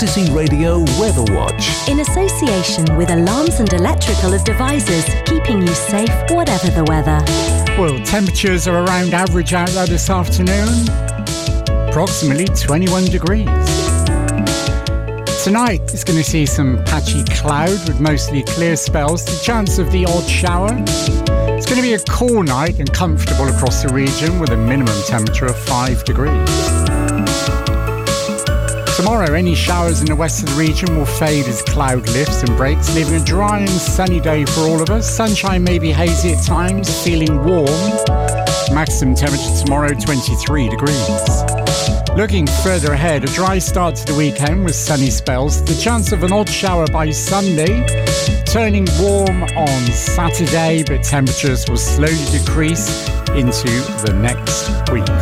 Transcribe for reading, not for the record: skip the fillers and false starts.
Cortesy Radio Weather Watch. In association with Alarms and Electrical Devices, keeping you safe whatever the weather. Well, temperatures are around average out there this afternoon. Approximately 21 degrees. Tonight is going to see some patchy cloud with mostly clear spells, the chance of the odd shower. It's going to be a cool night and comfortable across the region with a minimum temperature of 5 degrees. Tomorrow, any showers in the west of the region will fade as cloud lifts and breaks, leaving a dry and sunny day for all of us. Sunshine may be hazy at times, feeling warm. Maximum temperature tomorrow, 23 degrees. Looking further ahead, a dry start to the weekend with sunny spells. The chance of an odd shower by Sunday, turning warm on Saturday, but temperatures will slowly decrease into the next week.